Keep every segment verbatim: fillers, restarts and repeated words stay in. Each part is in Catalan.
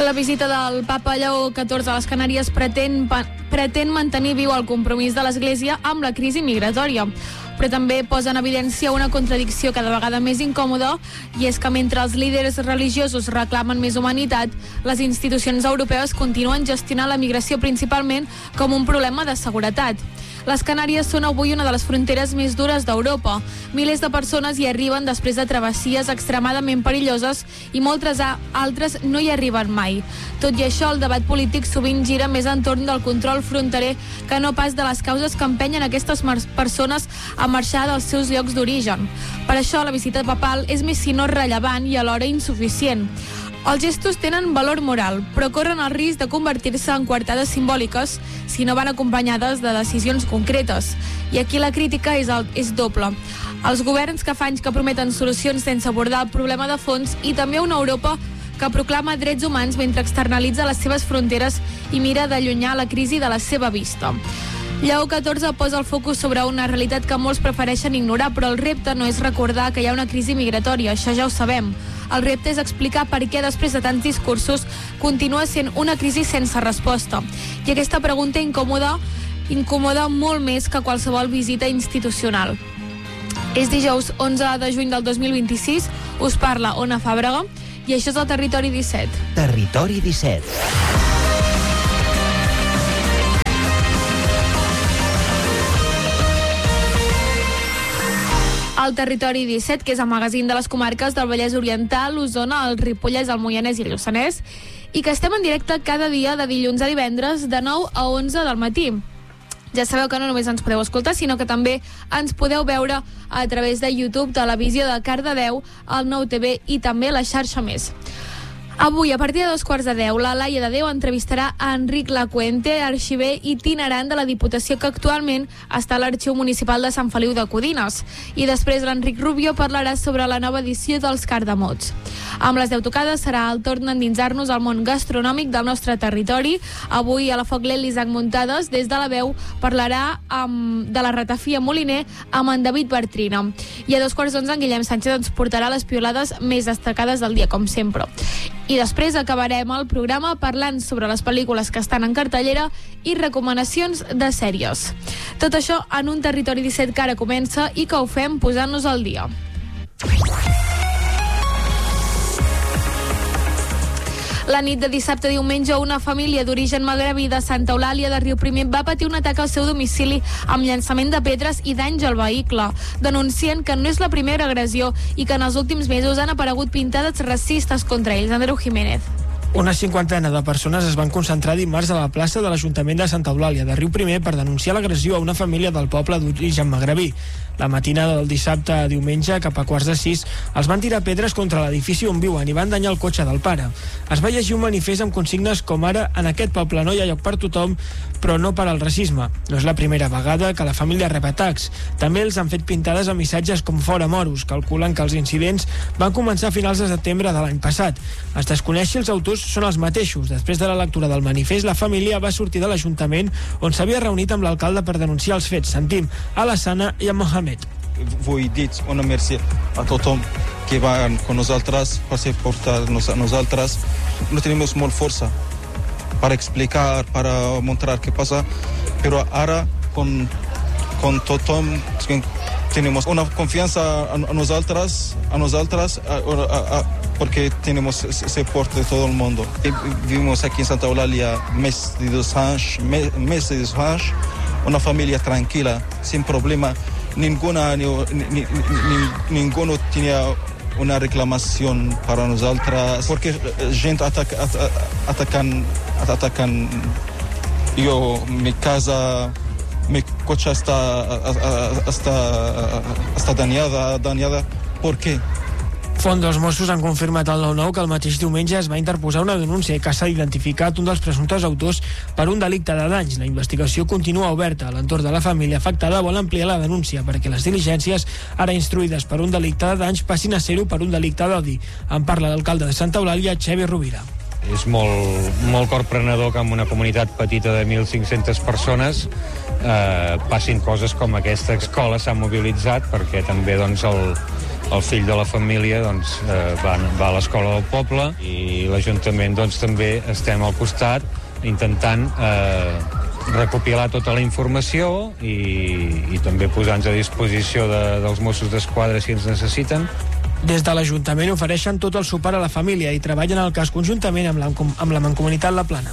La visita del papa Lleó catorze a les Canàries pretén, pretén mantenir viu el compromís de l'Església amb la crisi migratòria, però també posa en evidència una contradicció cada vegada més incòmoda, i és que mentre els líders religiosos reclamen més humanitat, les institucions europees continuen gestionant la migració principalment com un problema de seguretat. Les Canàries són avui una de les fronteres més dures d'Europa. Milers de persones hi arriben després de travessies extremadament perilloses i moltes altres no hi arriben mai. Tot i això, el debat polític sovint gira més entorn del control fronterer que no pas de les causes que empenyen aquestes persones a marxar dels seus llocs d'origen. Per això, la visita papal és més si no rellevant i alhora insuficient. Els gestos tenen valor moral, però corren el risc de convertir-se en coartades simbòliques si no van acompanyades de decisions concretes. I aquí la crítica és, el, és doble. Els governs que fa anys que prometen solucions sense abordar el problema de fons, i també una Europa que proclama drets humans mentre externalitza les seves fronteres i mira d'allunyar la crisi de la seva vista. Lleó catorze posa el focus sobre una realitat que molts prefereixen ignorar, però el repte no és recordar que hi ha una crisi migratòria, això ja ho sabem. El repte és explicar per què després de tants discursos continua sent una crisi sense resposta. I aquesta pregunta incomoda, incomoda molt més que qualsevol visita institucional. És dijous onze de juny del dos mil vint-i-sis, us parla Ona Fàbrega, i això és el Territori disset. Territori disset. El Territori disset, que és el magazín de les comarques del Vallès Oriental, Osona, el Ripollès, el Moianès i el Lluçanès, i que estem en directe cada dia de dilluns a divendres de nou a onze del matí. Ja sabeu que no només ens podeu escoltar, sinó que també ens podeu veure a través de YouTube, Televisió de Cardedeu, el Nou T V i també la xarxa Més. Avui, a partir de dos quarts de deu, la Laia de Déu entrevistarà a Enric Lacuente, arxiver itinerant de la Diputació que actualment està a l'Arxiu Municipal de Sant Feliu de Codines. I després l'Enric Rubio parlarà sobre la nova edició dels Cardamots. Amb les deu tocades serà el torn d'endinsar-nos al món gastronòmic del nostre territori. Avui a la Foc Lent l'Isaac Muntades, des de la veu, parlarà amb, de la ratafia Moliner amb en David Bartrina. I a dos quarts d'onze en Guillem Sánchez ens portarà les piolades més destacades del dia, com sempre. I després acabarem el programa parlant sobre les pel·lícules que estan en cartellera i recomanacions de sèries. Tot això en un Territori disset que ara comença i que ho fem posant-nos al dia. La nit de dissabte a diumenge, una família d'origen magrebí de Santa Eulàlia de Riuprimer va patir un atac al seu domicili amb llançament de pedres i danys al vehicle. Denuncien que no és la primera agressió i que en els últims mesos han aparegut pintades racistes contra ells. Andreu Jiménez. Una cinquantena de persones es van concentrar dimarts a la plaça de l'Ajuntament de Santa Eulàlia de Riuprimer per denunciar l'agressió a una família del poble d'origen magrebí. La matinada del dissabte a diumenge, cap a quarts de sis, els van tirar pedres contra l'edifici on viuen i van danyar el cotxe del pare. Es va llegir un manifest amb consignes com ara: en aquest poble no hi ha lloc per tothom, però no per al racisme. No és la primera vegada que la família rep atacs. També els han fet pintades amb missatges com fora moros. Calculen que els incidents van començar a finals de setembre de l'any passat. Es desconeix si els autors són els mateixos. Després de la lectura del manifest, la família va sortir de l'Ajuntament, on s'havia reunit amb l'alcalde per denunciar els fets. Sentim a l'Assana i a Mohamed. Vull dir una merci a tothom que va amb nosaltres per suportar-nos a nosaltres. No tenim molt força per explicar, per mostrar què passa, però ara con, con tothom tenim una confiança a, a nosaltres, a nosaltres a, a, a, porque tenemos support de todo el mundo. Vivimos aquí en Santa Eulàlia més de dos anys, més, més de dos anys, una família tranquila, sin problema. Ninguna, ni, ni, ni, ninguno tenía una reclamación para nosotras, porque gente ataca, atacan, atacan yo, mi casa, mi coche está, está, está dañada, dañada. ¿Por qué? Font dels Mossos han confirmat al nou nou que el mateix diumenge es va interposar una denúncia i que s'ha identificat un dels presumptes autors per un delicte de danys. La investigació continua oberta. A l'entorn de la família afectada vol ampliar la denúncia perquè les diligències, ara instruïdes per un delicte de danys, passin a ser-ho per un delicte d'odi. En parla l'alcalde de Santa Eulàlia, Xavi Rovira. És molt, molt corprenedor que en una comunitat petita de mil cinc-centes persones eh, passin coses com aquesta. Escola s'ha mobilitzat perquè també doncs, el, el fill de la família doncs, eh, va, va a l'escola del poble i l'Ajuntament doncs, també estem al costat intentant eh, recopilar tota la informació i, i també posar-nos a disposició de, dels Mossos d'Esquadra si ens necessiten. Des de l'Ajuntament ofereixen tot el suport a la família i treballen el cas conjuntament amb la, amb la Mancomunitat La Plana.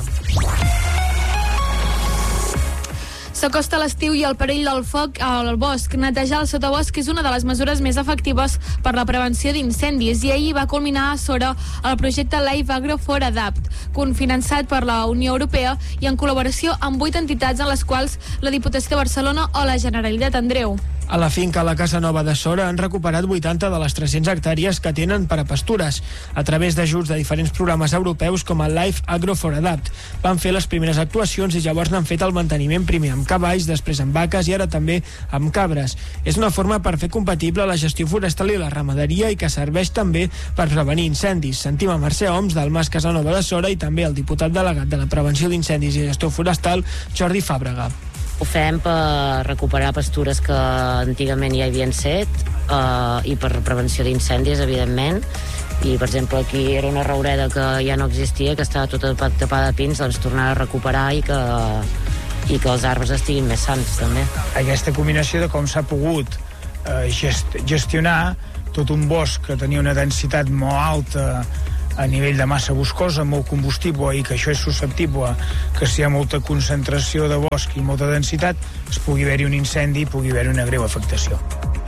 S'acosta l'estiu i el perill del foc al bosc. Netejar el sotabosc és una de les mesures més efectives per la prevenció d'incendis i ahir va culminar a Sora el projecte Life Agro for Adapt, cofinançat per la Unió Europea i en col·laboració amb vuit entitats en les quals la Diputació de Barcelona o la Generalitat Andreu. A la finca La Casa Nova de Sora han recuperat vuitanta de les tres-centes hectàrees que tenen per a pastures, a través d'ajuts de diferents programes europeus com el Life Agro for Adapt. Van fer les primeres actuacions i llavors n'han fet el manteniment primer amb cavalls, després amb vaques i ara també amb cabres. És una forma per fer compatible la gestió forestal i la ramaderia i que serveix també per prevenir incendis. Sentim a Mercè Oms del Mas Casanova de Sora i també el diputat delegat de la Prevenció d'Incendis i Gestió Forestal, Jordi Fàbrega. Ho fem per recuperar pastures que antigament ja hi havien set eh, i per prevenció d'incendis, evidentment. I, per exemple, aquí era una roureda que ja no existia, que estava tota tapada de pins, doncs tornar a recuperar i que, i que els arbres estiguin més sans, també. Aquesta combinació de com s'ha pogut eh, gest gestionar tot un bosc que tenia una densitat molt alta a nivell de massa boscosa, molt combustible, i que això és susceptible que si hi ha molta concentració de bosc i molta densitat es pugui haver-hi un incendi i pugui haver-hi una greu afectació.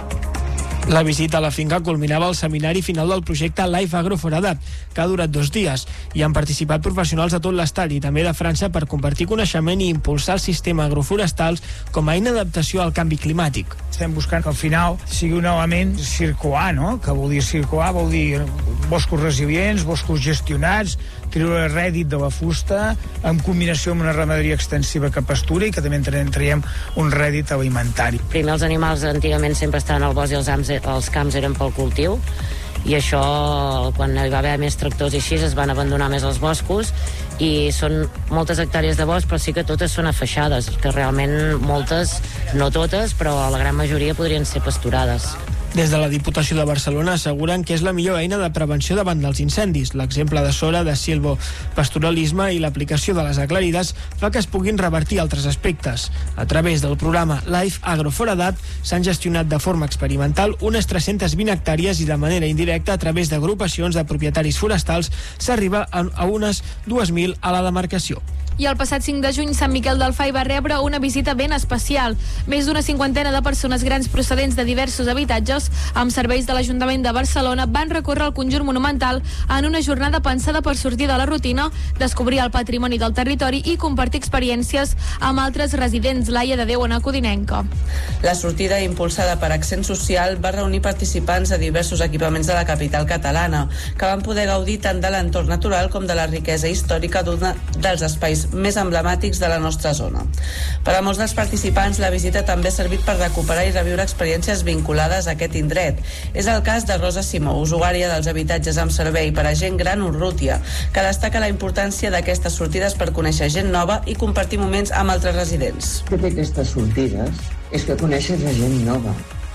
La visita a la finca culminava el seminari final del projecte Life Agro for Adapt, que ha durat dos dies, i han participat professionals de tot l'estat i també de França per compartir coneixement i impulsar el sistema agroforestals com a eina d'adaptació al canvi climàtic. Estem buscant que al final sigui un element circular, no? Que vol dir circular, vol dir boscos resilients, boscos gestionats, treure rèdit de la fusta, en combinació amb una ramaderia extensiva que pastura i que també en traiem un rèdit alimentari. Primer els animals antigament sempre estaven al bosc i els, ams, els camps eren pel cultiu, i això, quan hi va haver més tractors i així, es van abandonar més els boscos, i són moltes hectàrees de bosc, però sí que totes són afeixades, que realment moltes, no totes, però la gran majoria podrien ser pasturades. Des de la Diputació de Barcelona asseguren que és la millor eina de prevenció davant dels incendis. L'exemple de Sora, de silvopastoralisme i l'aplicació de les aclarides fa que es puguin revertir altres aspectes. A través del programa Life Agro for Adapt s'han gestionat de forma experimental unes tres-centes vint hectàrees i de manera indirecta a través d'agrupacions de propietaris forestals s'arriba a unes dues mil a la demarcació. I el passat cinc de juny, Sant Miquel del Fai va rebre una visita ben especial. Més d'una cinquantena de persones grans procedents de diversos habitatges amb serveis de l'Ajuntament de Barcelona van recórrer el conjunt monumental en una jornada pensada per sortir de la rutina, descobrir el patrimoni del territori i compartir experiències amb altres residents. Laia de Déu, Ona Codinenca. La sortida, impulsada per Accent Social, va reunir participants de diversos equipaments de la capital catalana, que van poder gaudir tant de l'entorn natural com de la riquesa històrica d'un dels espais més emblemàtics de la nostra zona. Per a molts dels participants, la visita també ha servit per recuperar i reviure experiències vinculades a aquest indret. És el cas de Rosa Simó, usuària dels habitatges amb servei per a gent gran Urrutia, que destaca la importància d'aquestes sortides per conèixer gent nova i compartir moments amb altres residents. El que té aquestes sortides és que coneixes la gent nova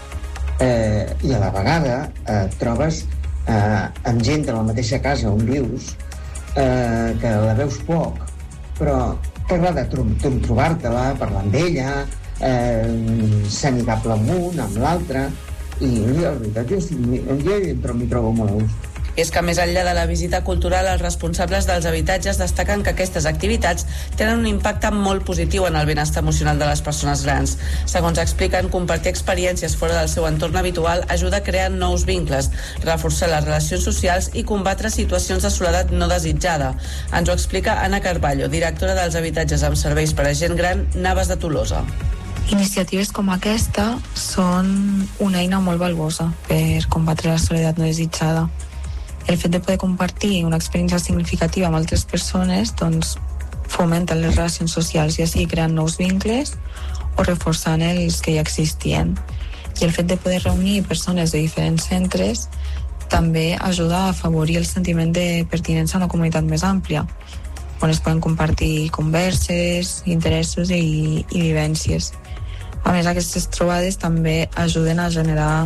eh, i a la vegada eh, trobes eh, amb gent de la mateixa casa on vius eh, que la veus poc, però t'agrada trobar-te-la, parlar amb ella, eh, ser amigable amb un, amb l'altre, i la veritat, jo, jo m'hi trobo molt a gust. És que més enllà de la visita cultural, els responsables dels habitatges destaquen que aquestes activitats tenen un impacte molt positiu en el benestar emocional de les persones grans. Segons expliquen, compartir experiències fora del seu entorn habitual ajuda a crear nous vincles, reforçar les relacions socials i combatre situacions de soledat no desitjada. Ens ho explica Anna Carballo, directora dels habitatges amb serveis per a gent gran Navas de Tolosa. Iniciatives com aquesta són una eina molt valuosa per combatre la soledat no desitjada. El fet de poder compartir una experiència significativa amb altres persones doncs, fomenta les relacions socials, ja sigui creant nous vincles o reforçant els que ja existien. I el fet de poder reunir persones de diferents centres també ajuda a afavorir el sentiment de pertinença a una comunitat més àmplia, on es poden compartir converses, interessos i, i vivències. A més, aquestes trobades també ajuden a generar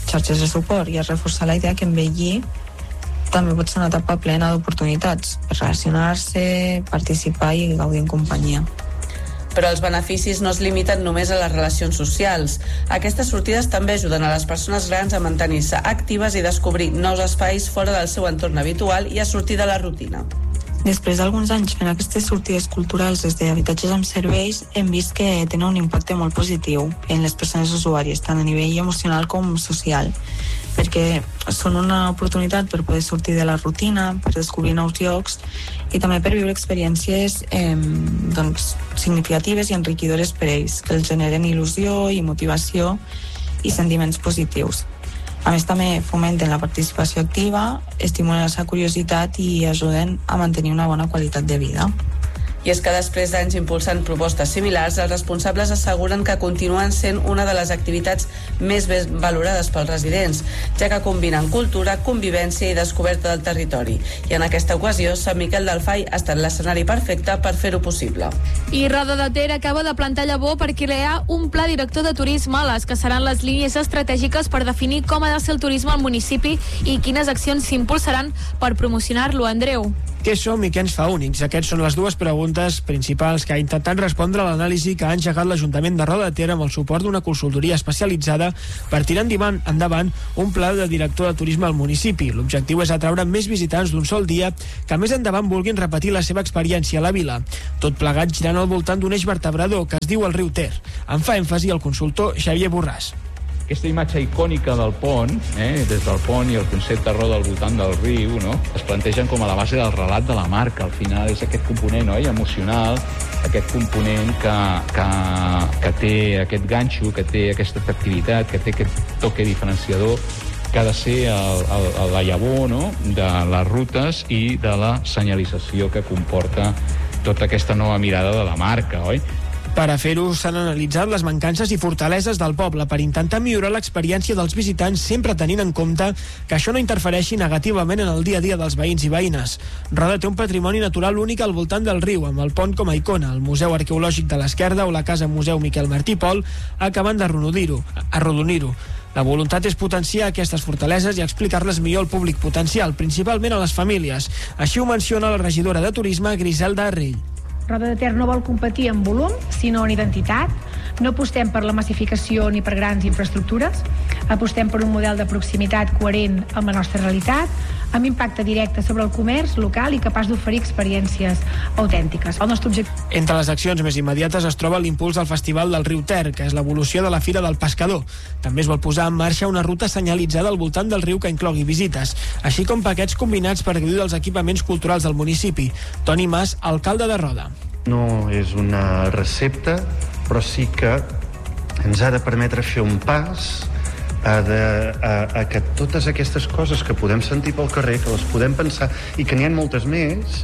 xarxes de suport i es reforça la idea que envellir també pot ser una etapa plena d'oportunitats per relacionar-se, participar i gaudir en companyia. Però els beneficis no es limiten només a les relacions socials. Aquestes sortides també ajuden a les persones grans a mantenir-se actives i descobrir nous espais fora del seu entorn habitual i a sortir de la rutina. Després d'alguns anys fent aquestes sortides culturals des d'habitatges amb serveis, hem vist que tenen un impacte molt positiu en les persones usuàries, tant a nivell emocional com social, perquè són una oportunitat per poder sortir de la rutina, per descobrir nous llocs i també per viure experiències eh, doncs, significatives i enriquidores per ells, que els generen il·lusió i motivació i sentiments positius. A més, també fomenten la participació activa, estimulen la seva curiositat i ajuden a mantenir una bona qualitat de vida. I és que després d'anys impulsant propostes similars, els responsables asseguren que continuen sent una de les activitats més ben valorades pels residents, ja que combinen cultura, convivència i descoberta del territori. I en aquesta ocasió, Sant Miquel del Fai ha estat l'escenari perfecte per fer-ho possible. I Roda de Ter acaba de plantar llavor per crear un pla director de turisme, les que seran les línies estratègiques per definir com ha de ser el turisme al municipi i quines accions s'impulsaran per promocionar-lo. Andreu. Què som i què ens fa únics? Aquestes són les dues preguntes principals que ha intentat respondre a l'anàlisi que ha engegat l'Ajuntament de Roda de Ter amb el suport d'una consultoria especialitzada per tirar endavant, endavant un pla de director de turisme al municipi. L'objectiu és atraure més visitants d'un sol dia que més endavant vulguin repetir la seva experiència a la vila. Tot plegat girant al voltant d'un eix vertebrador que es diu el riu Ter. En fa èmfasi el consultor Xavier Borràs. Aquesta imatge icònica del pont, eh, des del pont i el concepte roda al voltant del riu, no? Es plantegen com a la base del relat de la marca. Al final és aquest component, oi, emocional, aquest component que, que, que té aquest ganxo, que té aquesta atractivitat, que té aquest toque diferenciador, que ha de ser el, el, el, la llavor, no?, de les rutes i de la senyalització que comporta tota aquesta nova mirada de la marca, oi? Per a fer-ho s'han analitzat les mancances i fortaleses del poble per intentar millorar l'experiència dels visitants, sempre tenint en compte que això no interfereixi negativament en el dia a dia dels veïns i veïnes. Roda té un patrimoni natural únic al voltant del riu, amb el pont com a icona, el Museu Arqueològic de l'Esquerda o la Casa Museu Miquel Martí Pol acaben d'arrodonir-ho. arrodonir-ho. La voluntat és potenciar aquestes fortaleses i explicar-les millor al públic potencial, principalment a les famílies. Així ho menciona la regidora de Turisme, Griselda Arrell. Roda de Ter no vol competir en volum, sinó en identitat. No apostem per la massificació ni per grans infraestructures. Apostem per un model de proximitat coherent amb la nostra realitat, amb impacte directe sobre el comerç local i capaç d'oferir experiències autèntiques. El nostre objectiu... Entre les accions més immediates es troba l'impuls al Festival del Riu Ter, que és l'evolució de la Fira del Pescador. També es vol posar en marxa una ruta senyalitzada al voltant del riu que inclogui visites, així com paquets combinats per gaudir dels equipaments culturals del municipi. Toni Mas, alcalde de Roda. No és una recepta, però sí que ens ha de permetre fer un pas a, de, a, a que totes aquestes coses que podem sentir pel carrer, que les podem pensar i que n'hi ha moltes més,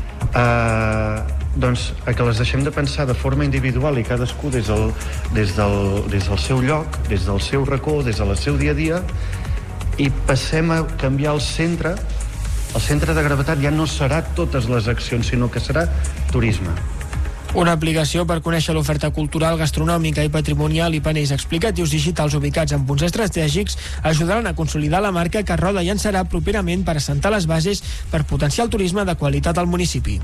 eh, doncs a que les deixem de pensar de forma individual i cadascú des del, des del, des del seu lloc, des del seu racó, des del seu dia a dia, i passem a canviar el centre. El centre de gravetat ja no serà totes les accions, sinó que serà turisme. Una aplicació per conèixer l'oferta cultural, gastronòmica i patrimonial i panells explicatius digitals ubicats en punts estratègics ajudaran a consolidar la marca que Roda llançarà properament per assentar les bases per potenciar el turisme de qualitat al municipi.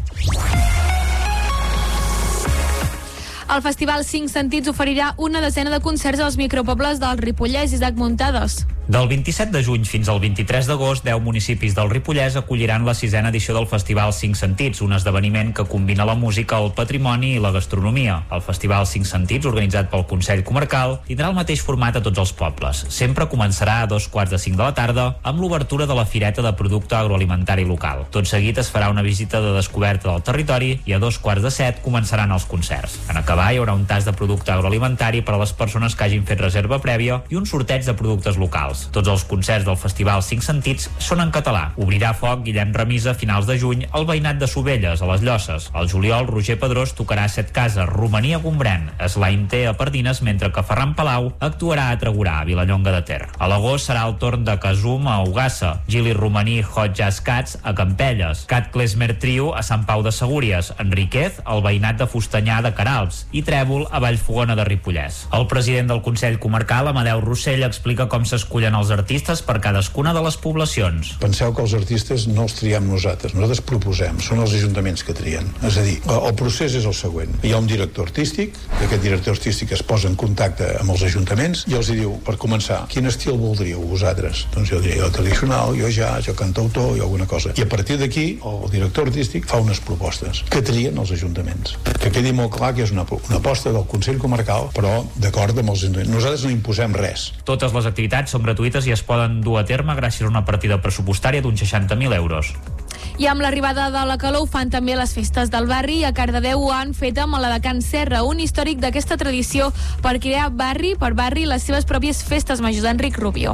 El Festival Cinc Sentits oferirà una desena de concerts als micropobles del Ripollès. Isaac Muntades. Del vint-i-set de juny fins al vint-i-tres d'agost, deu municipis del Ripollès acolliran la sisena edició del Festival Cinc Sentits, un esdeveniment que combina la música, el patrimoni i la gastronomia. El Festival Cinc Sentits, organitzat pel Consell Comarcal, tindrà el mateix format a tots els pobles. Sempre començarà a dos quarts de cinc de la tarda amb l'obertura de la Fireta de Producte Agroalimentari Local. Tot seguit es farà una visita de descoberta del territori i a dos quarts de set començaran els concerts. En acabar hi haurà un tas de producte agroalimentari per a les persones que hagin fet reserva prèvia i un sorteig de productes locals. Tots els concerts del Festival Cinc Sentits són en català. Obrirà foc Guillem Remisa a finals de juny al veïnat de Sovelles, a les Llosses. Al juliol, Roger Pedrós tocarà a Set Cases, Romania Gombrèn, Slaim T a Pardines, mentre que Ferran Palau actuarà a Tregurà, a Vilallonga de Ter. A l'agost serà el torn de Casum a Ugassa, Gili Romaní Hot Jazz Cats a Campelles, Cat Klezmer Trio a Sant Pau de Segúries, Enriquez al veïnat de Fustanyà de Caralps, i Trèvol a Vallfogona de Ripollès. El president del Consell Comarcal, Amadeu Rossell, explica com s'escullen els artistes per cadascuna de les poblacions. Penseu que els artistes no els triem nosaltres, nosaltres proposem, són els ajuntaments que trien. És a dir, el procés és el següent. Hi ha un director artístic, aquest director artístic es posa en contacte amb els ajuntaments i els diu, per començar, quin estil voldríeu vosaltres? Doncs jo diria, jo tradicional, jo jazz, jo cantautor, jo alguna cosa. I a partir d'aquí, el director artístic fa unes propostes que trien els ajuntaments. Que quedi molt clar que és una, una aposta del Consell Comarcal, però d'acord amb els ajuntaments. Nosaltres no imposem res. Totes les activitats són gratuïtes i es poden dur a terme gràcies a una partida pressupostària d'uns seixanta mil euros. I amb l'arribada de la calor ho fan també les festes del barri i a Cardedeu ho han fet amb la de Can Serra, un històric d'aquesta tradició per crear barri per barri les seves pròpies festes majors. Enric Rubio.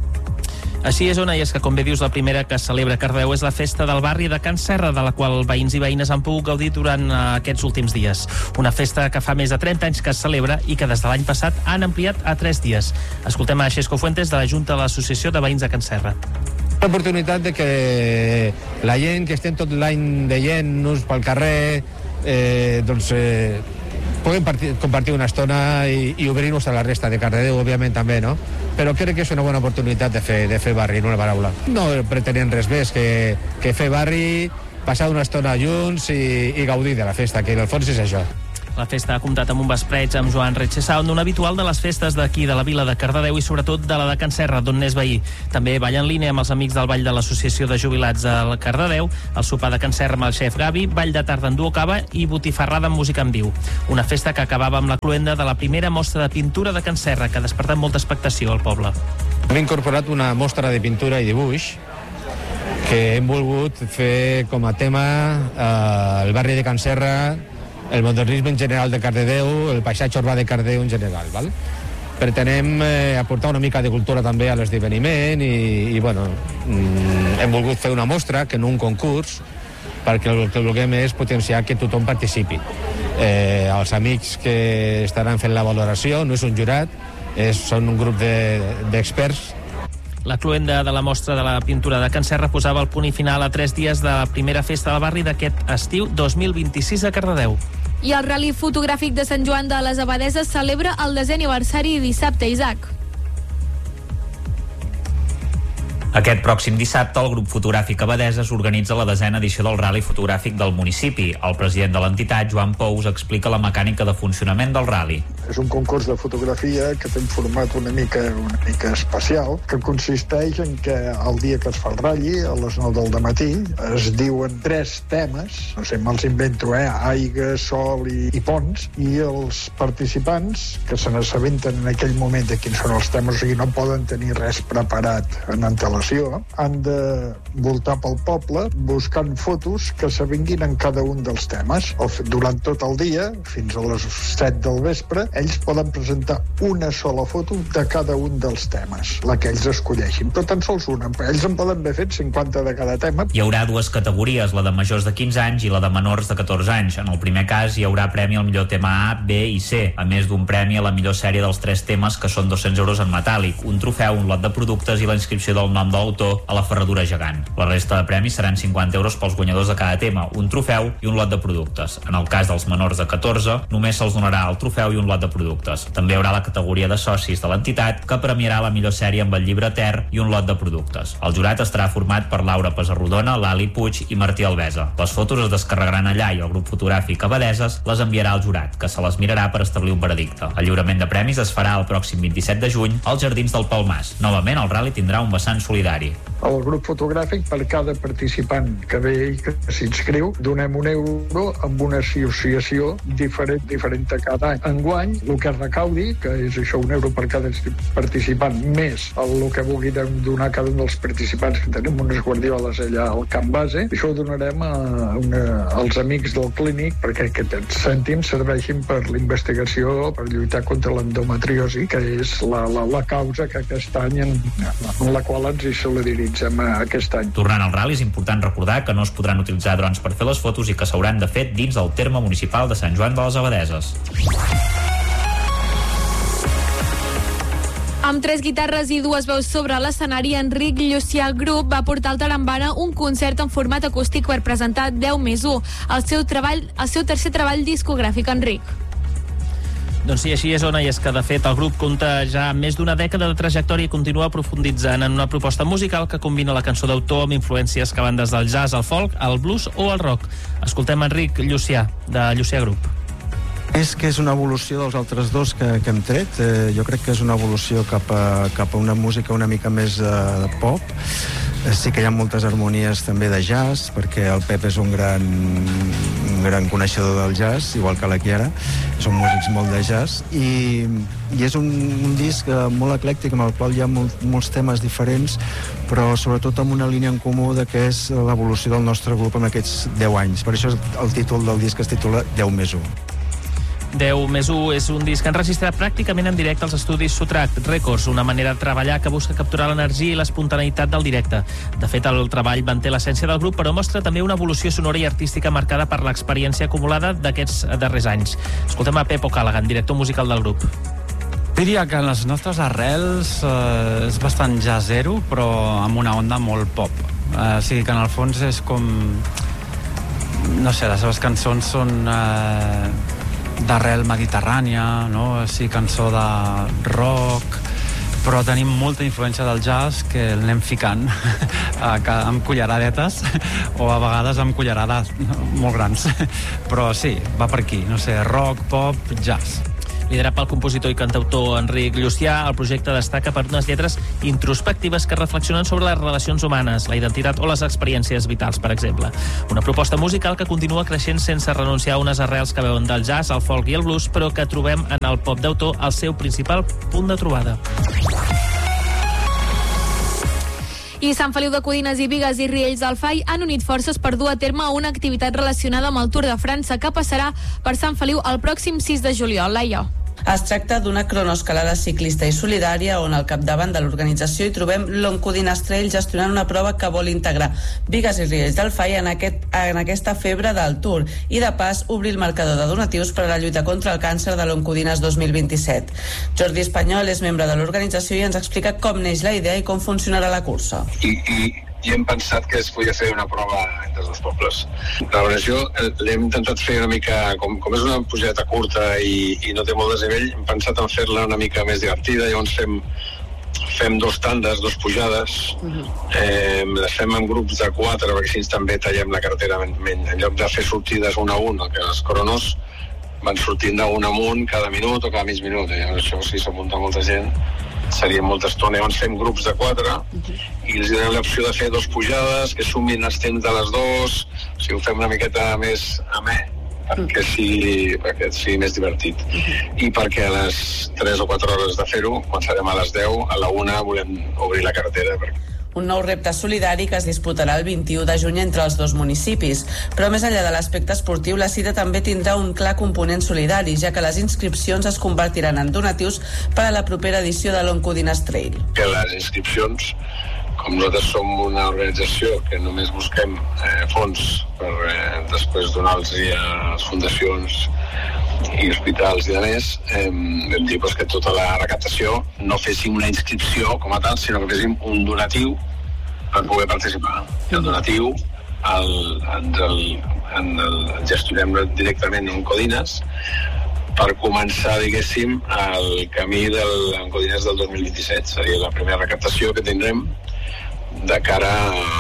Així és, Ona, i és que, com bé dius, la primera que celebra Cardedeu és la festa del barri de Can Serra, de la qual veïns i veïnes han pogut gaudir durant uh, aquests últims dies. Una festa que fa més de trenta anys que es celebra i que des de l'any passat han ampliat a tres dies. Escoltem a Xesco Fuentes, de la Junta de l'Associació de Veïns de Can Serra. L'oportunitat de que la gent que estem tot l'any de gent-nos pel carrer eh, doncs eh, puguem partir, compartir una estona i, i obrir-nos a la resta de Cardedeu, òbviament també, no? Però crec que és una bona oportunitat de fer, de fer barri, en una paraula. No pretenien res més que, que fer barri, passar una estona junts i, i gaudir de la festa, que en el fons és això. La festa ha comptat amb un vespreig amb Joan Retxesau, un habitual de les festes d'aquí, de la vila de Cardedeu i sobretot de la de Can Serra, d'on n'és veí. També balla en línia amb els amics del ball de l'Associació de Jubilats del Cardedeu, el sopar de Can Serra amb el xef Gavi, ball de tarda en duo cava i botifarrada amb música en viu. Una festa que acabava amb la cluenda de la primera mostra de pintura de Can Serra, que ha despertat molta expectació al poble. Hem incorporat una mostra de pintura i dibuix que hem volgut fer com a tema eh, el barri de Can Serra, el modernisme en general de Cardedeu, el paisatge urbà de Cardedeu en general, val? Pretenem eh, aportar una mica de cultura també a l'esdeveniment i, i bueno, mm, hem volgut fer una mostra, que no un concurs, perquè el que volem és potenciar que tothom participi. Eh, els amics que estaran fent la valoració, no és un jurat, és, són un grup d'experts. De, La cluenda de la mostra de la pintura de Can Serra posava el punt i final a tres dies de la primera festa del barri d'aquest estiu dos mil vint-i-sis a Cardedeu. I el Rally Fotogràfic de Sant Joan de les Abadeses celebra el desè aniversari dissabte, Isaac. Aquest pròxim dissabte, el grup fotogràfic Abadeses organitza la desena edició del Rally Fotogràfic del municipi. El president de l'entitat, Joan Pous, explica la mecànica de funcionament del rally. És un concurs de fotografia que té un format una mica, una mica especial, que consisteix en que el dia que es fa el rally, a les nou del dematí, es diuen tres temes, no sé, me'ls invento, eh? Aigua, sol i, i ponts, i els participants, que se n'assabenten en aquell moment de quins són els temes, o sigui, no poden tenir res preparat en antelació, han de voltar pel poble buscant fotos que s'avinguin en cada un dels temes. Durant tot el dia, fins a les set del vespre, ells poden presentar una sola foto de cada un dels temes, la que ells escolleixin, però tan sols una. Ells en poden haver fet cinquanta de cada tema. Hi haurà dues categories, la de majors de quinze anys i la de menors de catorze anys. En el primer cas hi haurà premi al millor tema A, B i C, a més d'un premi a la millor sèrie dels tres temes, que són dos-cents euros en metàl·lic, un trofeu, un lot de productes i la inscripció del nom de l'autor a la ferradura gegant. La resta de premis seran cinquanta euros pels guanyadors de cada tema, un trofeu i un lot de productes. En el cas dels menors de catorze, només se'ls donarà el trofeu i un lot de productes. També hi haurà la categoria de socis de l'entitat, que premiarà la millor sèrie amb el llibre Ter i un lot de productes. El jurat estarà format per Laura Pesarrodona, Lali Puig i Martí Albesa. Les fotos es descarregaran allà i el grup fotogràfic Abadeses les enviarà al jurat, que se les mirarà per establir un veredicte. El lliurament de premis es farà el pròxim vint-i-set de juny als Jardins del Palmàs. Novament, el rally tindrà un vessant solidari. El grup fotogràfic, per cada participant que ve i que s'inscriu, donem un euro amb una associació diferent, diferent a cada any. Enguany, el que es recaudi, que és això, un euro per cada participant, més el que vulgui donar cada un dels participants, que tenim unes guardioles allà al camp base, això ho donarem a una, als amics del clínic perquè aquests cèntims serveixin per la investigació, per lluitar contra l'endometriosi, que és la, la, la causa que aquest any en, en la qual ens hi solidaritzem aquest any. Tornant al rally, és important recordar que no es podran utilitzar drons per fer les fotos i que s'hauran de fer dins del terme municipal de Sant Joan de les Abadeses. Amb tres guitarres i dues veus sobre l'escenari, Enric Llucià Group va portar al Tarambana un concert en format acústic per presentar deu més u, el seu treball, el seu tercer treball discogràfic. Enric. Doncs sí, així és, Ona, i és que, de fet, el grup compta ja amb més d'una dècada de trajectòria i continua profunditzant en una proposta musical que combina la cançó d'autor amb influències que van des del jazz, al folk, al blues o al rock. Escoltem Enric Llucià, de Llucià Group. És que és una evolució dels altres dos que, que hem tret. Eh, jo crec que és una evolució cap a, cap a una música una mica més eh, de pop. Eh, sí que hi ha moltes harmonies també de jazz, perquè el Pep és un gran, un gran coneixedor del jazz, igual que la Chiara. Són músics molt de jazz. I, i és un, un disc molt eclèctic, amb el qual hi ha molt, molts temes diferents, però sobretot amb una línia en comú de què és l'evolució del nostre grup en aquests deu anys. Per això el títol del disc es titula deu més u. deu més u és un disc enregistrat pràcticament en directe als estudis Subtract Records, una manera de treballar que busca capturar l'energia i l'espontaneïtat del directe. De fet, el treball manté l'essència del grup, però mostra també una evolució sonora i artística marcada per l'experiència acumulada d'aquests darrers anys. Escoltem a Pep O'Callaghan, director musical del grup. Diria que en les nostres arrels eh, és bastant jazzero, però amb una onda molt pop. Eh, o sigui que en el fons és com... No sé, les seves cançons són... Eh, d'arrel mediterrània, no? Sí, cançó de rock, però tenim molta influència del jazz que l'anem ficant amb culleradetes o a vegades amb cullerades molt grans. Però sí, va per aquí, no sé, rock, pop, jazz. Liderat pel compositor i cantautor Enric Llucià, el projecte destaca per unes lletres introspectives que reflexionen sobre les relacions humanes, la identitat o les experiències vitals, per exemple. Una proposta musical que continua creixent sense renunciar a unes arrels que veuen del jazz, el folk i el blues, però que trobem en el pop d'autor el seu principal punt de trobada. I Sant Feliu de Codines i Bigues i Riells del Fai han unit forces per dur a terme una activitat relacionada amb el Tour de França que passarà per Sant Feliu el pròxim sis de juliol. Laia. Es tracta d'una cronoescalada ciclista i solidària on al capdavant de l'organització hi trobem l'Oncodines Trail gestionant una prova que vol integrar Bigues i Riells del Fai en, aquest, en aquesta febre del Tour i de pas obrir el marcador de donatius per a la lluita contra el càncer de l'Oncodines dos mil vint-i-set. Jordi Espanyol és membre de l'organització i ens explica com neix la idea i com funcionarà la cursa. I, i, i hem pensat que es podia fer una prova entre els dos pobles. L'organització l'hem intentat fer una mica, com, com és una pujada curta i, i no té molt desnivell, hem pensat en fer-la una mica més divertida, llavors fem, fem dos tandes, dos pujades, uh-huh. eh, les fem en grups de quatre, perquè així també tallem la carretera, en, en lloc de fer sortides un a un, que les cronos van sortint d'un amunt cada minut o cada mig minut, i llavors això si s'apunta molta gent seria molta estona. Llavors fem grups de quatre uh-huh. i els donem l'opció de fer dos pujades que sumin els temps de les dos, o sigui, ho fem una miqueta més amè perquè sigui, perquè sigui més divertit uh-huh. i perquè a les tres o quatre hores de fer-ho, començarem a les deu, a la una volem obrir la carretera perquè... Un nou repte solidari que es disputarà el vint-i-u de juny entre els dos municipis. Però més enllà de l'aspecte esportiu, la cita també tindrà un clar component solidari, ja que les inscripcions es convertiran en donatius per a la propera edició de l'Oncodines Trail. Que les inscripcions, com nosaltres som una organització que només busquem eh, fons per eh, després donar-los a les fundacions i hospitals i de més, eh, vam dir pues, que tota la recaptació no féssim una inscripció com a tal, sinó que féssim un donatiu per poder participar. I el donatiu el, el, el, el, el gestionem directament en Oncodines per començar, diguéssim, el camí del Oncodines del dos mil vint-i-set. Seria la primera recaptació que tindrem de cara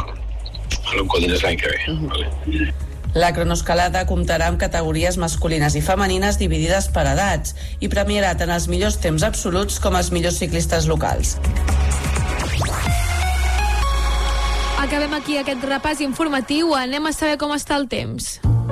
a l'Oncodines l'any que ve. Uh-huh. Vale? La cronoescalada comptarà amb categories masculines i femenines dividides per edats i premiarà tant els millors temps absoluts com els millors ciclistes locals. Acabem aquí aquest repàs informatiu. Anem a saber com està el temps.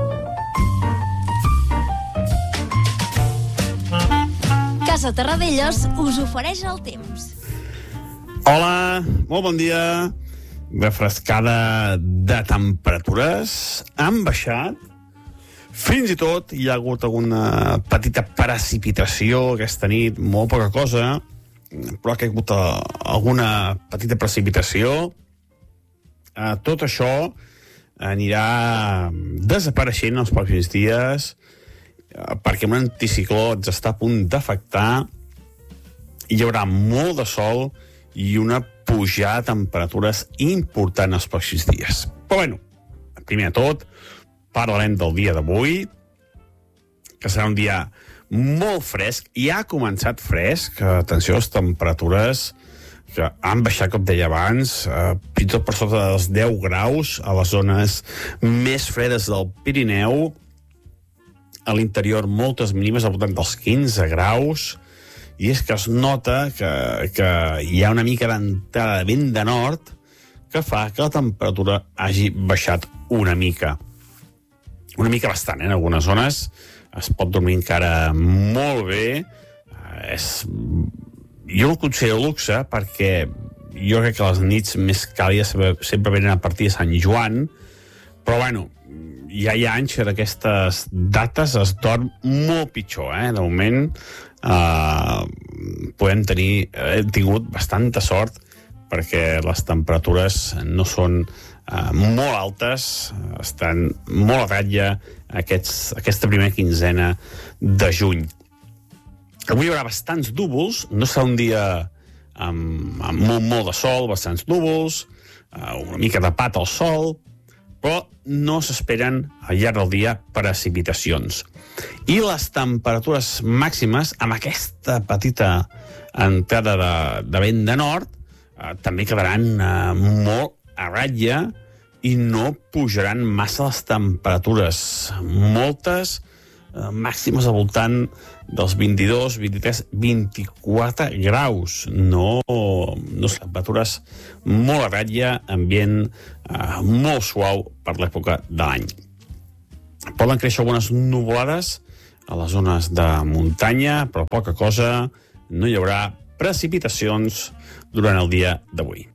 Casa Terradellos us ofereix el temps. Hola, molt bon dia. Refrescada de temperatures, han baixat, fins i tot hi ha hagut alguna petita precipitació aquesta nit, molt poca cosa, però ha caigut alguna petita precipitació. Tot això anirà desapareixent els pròxims dies, perquè un anticicló ens està a punt d'afectar, hi haurà molt de sol i una pujar a temperatures important els pròxims dies. Però bueno, primer de tot, parlarem del dia d'avui, que serà un dia molt fresc, i ha començat fresc, atenció, les temperatures que han baixat, com deia abans, eh, fins i tot per sota dels deu graus a les zones més fredes del Pirineu, a l'interior moltes mínimes al voltant dels quinze graus, i és que es nota que, que hi ha una mica d'entrada de vent de nord que fa que la temperatura hagi baixat una mica. Una mica bastant, eh? En algunes zones es pot dormir encara molt bé. Eh, és... Jo no el considero luxe perquè jo crec que les nits més càlides sempre venen a partir de Sant Joan, però bueno, ja hi ha anys que d'aquestes dates es dorm molt pitjor, eh? De moment eh, podem tenir, hem tingut bastanta sort perquè les temperatures no són eh, molt altes, estan molt a ratlla aquests, aquesta primera quinzena de juny. Avui hi haurà bastants núvols, no serà un dia amb, amb molt, molt de sol, bastants núvols, eh, una mica tapat el sol, però no s'esperen al llarg del dia precipitacions. I les temperatures màximes, amb aquesta petita entrada de, de vent de nord, eh, també quedaran eh, molt a ratlla i no pujaran massa les temperatures. Moltes eh, màximes al voltant dels vint-i-dos, vint-i-tres, vint-i-quatre graus. No, no temperatures molt a ratlla, ambient eh, molt suau per l'època de l'any. Poden créixer algunes nuvolades a les zones de muntanya, però poca cosa, no hi haurà precipitacions durant el dia d'avui.